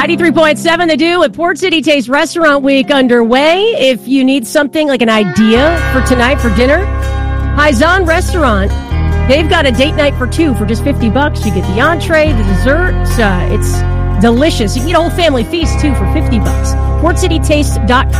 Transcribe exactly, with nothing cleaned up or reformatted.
ninety-three point seven The Do with Port City Taste Restaurant Week underway. If you need something like an idea for tonight for dinner, Haizan Restaurant, they've got a date night for two for just fifty bucks. You get the entree, the dessert. Uh, it's delicious. You can get a whole family feast, too, for fifty bucks. port city taste dot com.